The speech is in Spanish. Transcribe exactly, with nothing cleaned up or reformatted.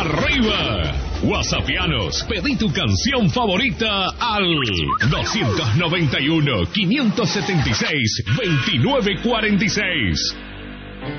arriba. WhatsAppianos, pedí tu canción favorita al dos noventa y uno, quinientos setenta y seis, veintinueve cuarenta y seis.